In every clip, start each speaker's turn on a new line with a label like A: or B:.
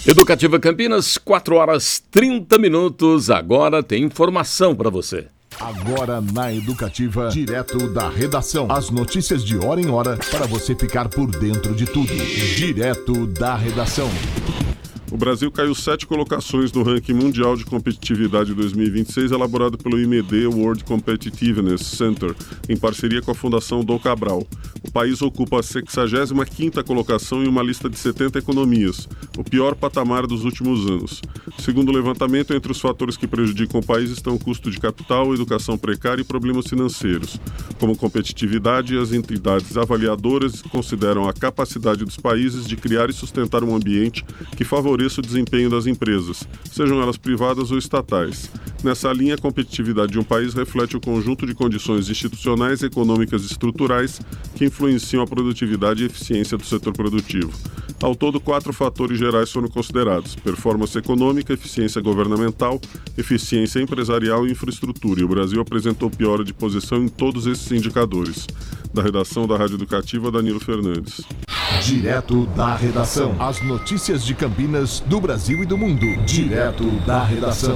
A: Educativa Campinas, 4h30. Agora tem informação para você.
B: Agora na Educativa, direto da redação. As notícias de hora em hora para você ficar por dentro de tudo. Direto da redação.
C: O Brasil caiu 7 colocações no ranking mundial de competitividade 2026, elaborado pelo IMD World Competitiveness Center, em parceria com a Fundação Dom Cabral. O país ocupa a 65ª colocação em uma lista de 70 economias, o pior patamar dos últimos anos. Segundo o levantamento, entre os fatores que prejudicam o país estão o custo de capital, educação precária e problemas financeiros. Como competitividade, as entidades avaliadoras consideram a capacidade dos países de criar e sustentar um ambiente que favoreça o desempenho das empresas, sejam elas privadas ou estatais. Nessa linha, a competitividade de um país reflete o conjunto de condições institucionais, econômicas e estruturais que influenciam a produtividade e eficiência do setor produtivo. Ao todo, 4 fatores gerais foram considerados: performance econômica, eficiência governamental, eficiência empresarial e infraestrutura, e o Brasil apresentou piora de posição em todos esses indicadores. Da redação da Rádio Educativa, Danilo Fernandes.
B: Direto da redação. As notícias de Campinas, do Brasil e do mundo. Direto da redação.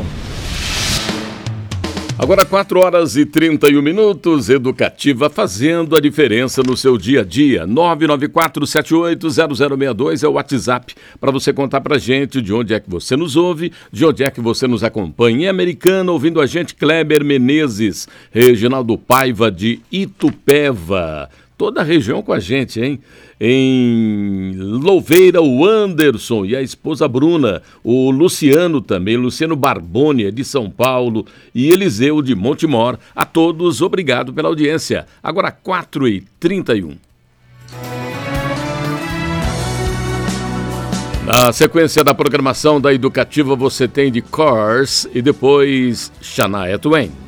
A: Agora 4h31, Educativa fazendo a diferença no seu dia a dia. 994780062 é o WhatsApp para você contar pra gente de onde é que você nos ouve, de onde é que você nos acompanha. Em Americana, ouvindo a gente, Kleber Menezes, Reginaldo Paiva de Itupeva. Toda a região com a gente, hein? Em Louveira, o Anderson e a esposa Bruna, o Luciano também, Luciano Barboni de São Paulo e Eliseu de Montemor. A todos, obrigado pela audiência. Agora 4h31. Na sequência da programação da Educativa, você tem de Cars e depois Shania Twain.